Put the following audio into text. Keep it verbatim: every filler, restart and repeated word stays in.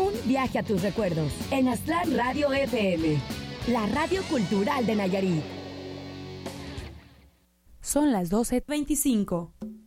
Un viaje a tus recuerdos en Aztlán Radio F M, la radio cultural de Nayarit. Son las doce veinticinco.